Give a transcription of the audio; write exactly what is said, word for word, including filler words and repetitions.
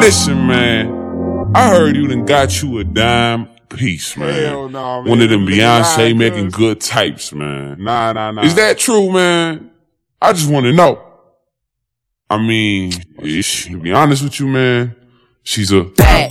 Listen, man. I heard you done got you a dime piece, man. Hell no, man. One of them Beyonce Nah, making cuz. good types, man. Nah, nah, nah. Is that true, man? I just want to know. I mean, ish, to be honest with you, man, she's a bad